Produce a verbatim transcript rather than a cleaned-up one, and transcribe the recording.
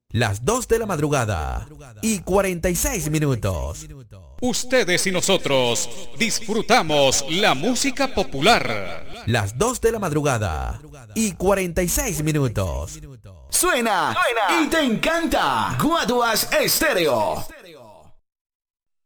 Las dos de la madrugada y cuarenta y seis minutos. Ustedes y nosotros disfrutamos la música popular. Las dos de la madrugada y cuarenta y seis minutos. Suena, Suena y te encanta. Guaduas Estéreo.